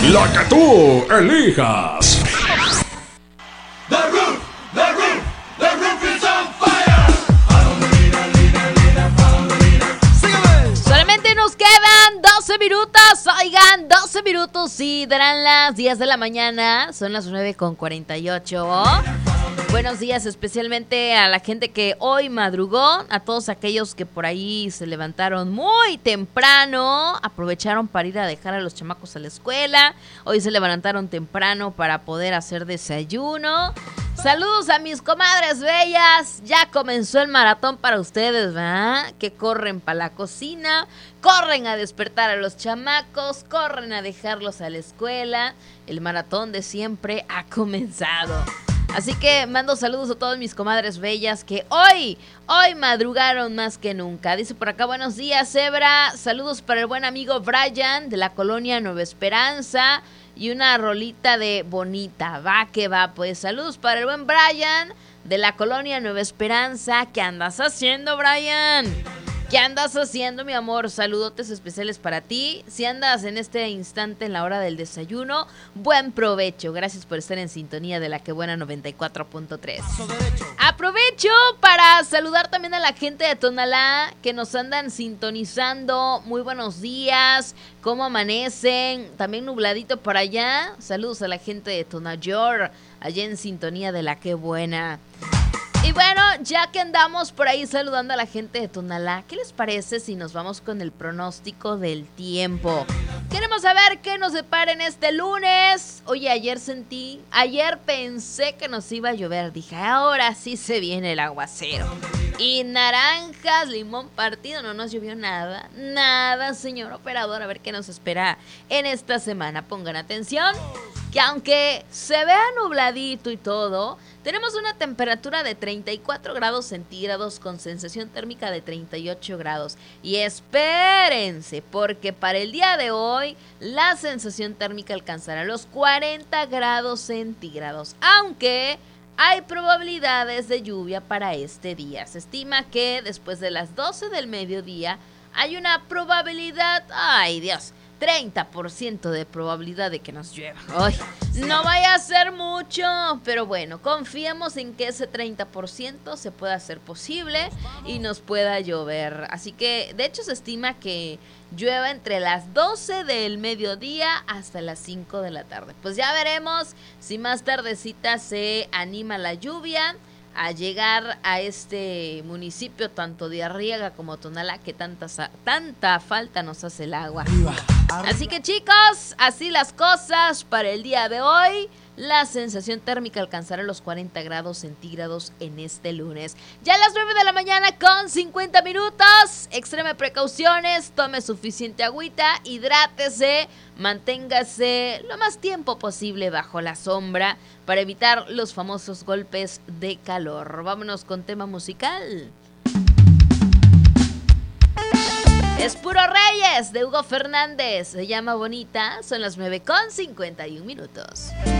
La que tú elijas. Solamente nos quedan 12 minutos, oigan, 12 minutos y darán las 10 de la mañana, son las 9:48. Buenos días especialmente a la gente que hoy madrugó, a todos aquellos que por ahí se levantaron muy temprano, aprovecharon para ir a dejar a los chamacos a la escuela, hoy se levantaron temprano para poder hacer desayuno. Saludos a mis comadres bellas, ya comenzó el maratón para ustedes, ¿verdad? Que corren para la cocina, corren a despertar a los chamacos, corren a dejarlos a la escuela, el maratón de siempre ha comenzado. Así que mando saludos a todas mis comadres bellas que hoy madrugaron más que nunca. Dice por acá, buenos días, Zebra. Saludos para el buen amigo Brian de la colonia Nueva Esperanza. Y una rolita de Bonita. Va que va, pues. Saludos para el buen Brian de la colonia Nueva Esperanza. ¿Qué andas haciendo, Brian? ¿Qué andas haciendo, mi amor? Saludotes especiales para ti. Si andas en este instante en la hora del desayuno, buen provecho. Gracias por estar en sintonía de la que buena 94.3. Aprovecho para saludar también a la gente de Tonalá que nos andan sintonizando. Muy buenos días. ¿Cómo amanecen? También nubladito por allá. Saludos a la gente de Tonayor, allá en sintonía de la que buena. Y bueno, ya que andamos por ahí saludando a la gente de Tonalá, ¿qué les parece si nos vamos con el pronóstico del tiempo? Queremos saber qué nos depara en este lunes. Oye, ayer pensé que nos iba a llover. Dije, ahora sí se viene el aguacero. Y naranjas, limón partido, no nos llovió nada. Nada, señor operador, a ver qué nos espera en esta semana. Pongan atención, que aunque se vea nubladito y todo, tenemos una temperatura de 34 grados centígrados con sensación térmica de 38 grados. Y espérense, porque para el día de hoy la sensación térmica alcanzará los 40 grados centígrados. Aunque hay probabilidades de lluvia para este día. Se estima que después de las 12 del mediodía hay una probabilidad, ay Dios, 30% de probabilidad de que nos llueva. Ay, no vaya a ser mucho, pero bueno, confiemos en que ese 30% se pueda hacer posible y nos pueda llover. Así que, de hecho, se estima que llueva entre las 12 del mediodía hasta las 5 de la tarde. Pues ya veremos si más tardecita se anima la lluvia a llegar a este municipio tanto de Arriaga como Tonalá, que tanta falta nos hace el agua. Así que chicos, así las cosas para el día de hoy. La sensación térmica alcanzará los 40 grados centígrados en este lunes. Ya a las 9 de la mañana con 50 minutos. Extreme precauciones, tome suficiente agüita, hidrátese, manténgase lo más tiempo posible bajo la sombra para evitar los famosos golpes de calor. Vámonos con tema musical. Es Puro Reyes de Hugo Fernández. Se llama Bonita. Son las 9:51 minutos.